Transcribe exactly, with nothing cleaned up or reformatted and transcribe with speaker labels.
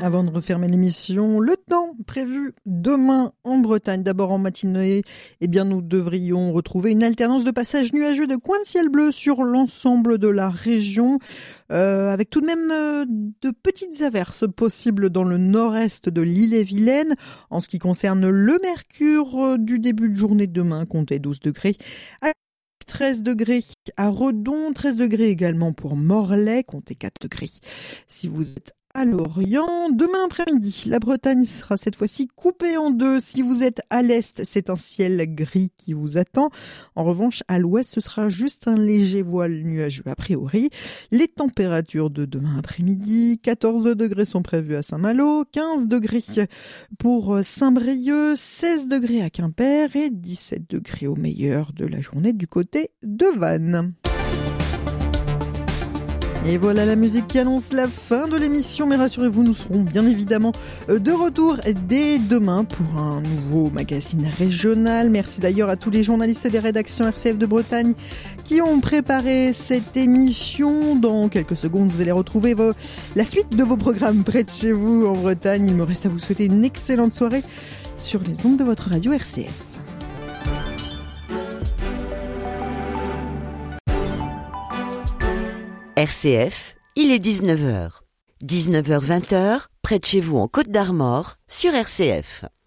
Speaker 1: Avant de refermer l'émission, le temps prévu demain en Bretagne. D'abord en matinée, eh bien, nous devrions retrouver une alternance de passages nuageux de coins de ciel bleu sur l'ensemble de la région, euh, avec tout de même euh, de petites averses possibles dans le nord-est de l'Ille-et-Vilaine. En ce qui concerne le mercure euh, du début de journée de demain, comptez douze degrés. À treize degrés à Redon, treize degrés également pour Morlaix, comptez quatre degrés. Si vous êtes à Lorient, demain après-midi, la Bretagne sera cette fois-ci coupée en deux. Si vous êtes à l'est, c'est un ciel gris qui vous attend. En revanche, à l'ouest, ce sera juste un léger voile nuageux a priori. Les températures de demain après-midi, quatorze degrés sont prévus à Saint-Malo, quinze degrés pour Saint-Brieuc, seize degrés à Quimper et dix-sept degrés au meilleur de la journée du côté de Vannes. Et voilà la musique qui annonce la fin de l'émission, mais rassurez-vous, nous serons bien évidemment de retour dès demain pour un nouveau magazine régional. Merci d'ailleurs à tous les journalistes des rédactions R C F de Bretagne qui ont préparé cette émission. Dans quelques secondes, vous allez retrouver vos... la suite de vos programmes près de chez vous en Bretagne. Il me reste à vous souhaiter une excellente soirée sur les ondes de votre radio R C F.
Speaker 2: R C F, il est dix-neuf heures. dix-neuf heures vingt, près de chez vous en Côte d'Armor, sur R C F.